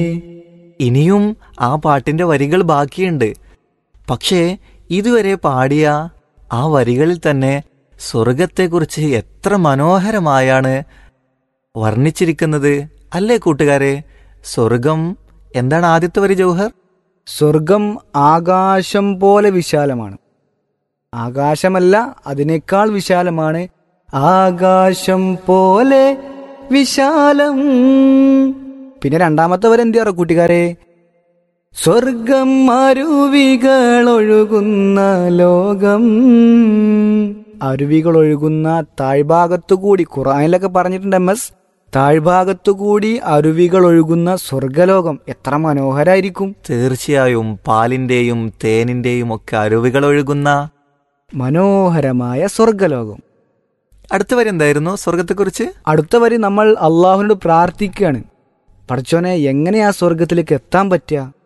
ഇനിയും ആ പാട്ടിന്റെ വരികൾ ബാക്കിയുണ്ട്. പക്ഷേ ഇതുവരെ പാടിയ ആ വരികളിൽ തന്നെ സ്വർഗത്തെക്കുറിച്ച് എത്ര മനോഹരമായാണ് വർണ്ണിച്ചിരിക്കുന്നത് അല്ലേ കൂട്ടുകാരെ? സ്വർഗം എന്താണ് ആദ്യത്തെ വരി ജൗഹർ? സ്വർഗം ആകാശം പോലെ വിശാലമാണ്. ആകാശമല്ല, അതിനേക്കാൾ വിശാലമാണ്. ആകാശം പോലെ വിശാലം. പിന്നെ രണ്ടാമത്തെ വരെ എന്ത് പറ കൂട്ടുകാരെ? സ്വർഗം അരുവികൾ ഒഴുകുന്ന ലോകം. അരുവികൾ ഒഴുകുന്ന താഴ്ഭാഗത്തുകൂടി, ഖുർആനിലൊക്കെ പറഞ്ഞിട്ടുണ്ട് MS, താഴ്ഭാഗത്തുകൂടി അരുവികൾ ഒഴുകുന്ന സ്വർഗലോകം എത്ര മനോഹരായിരിക്കും. തീർച്ചയായും പാലിന്റെയും തേനിന്റെയും ഒക്കെ അരുവികൾ ഒഴുകുന്ന മനോഹരമായ സ്വർഗലോകം. അടുത്ത വരി എന്തായിരുന്നു സ്വർഗത്തെക്കുറിച്ച്? അടുത്ത വരി നമ്മൾ അള്ളാഹുവിനോട് പ്രാർത്ഥിക്കുകയാണ്, പടച്ചോനെ എങ്ങനെയാ സ്വർഗത്തിലേക്ക് എത്താൻ പറ്റുക?